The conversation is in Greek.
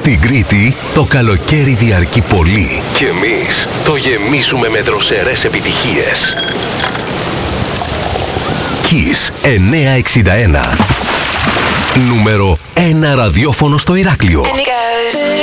Στην Κρήτη το καλοκαίρι διαρκεί πολύ και εμείς το γεμίζουμε με δροσερές επιτυχίες. Kiss 961. Νούμερο 1 ραδιόφωνο στο Ηράκλειο.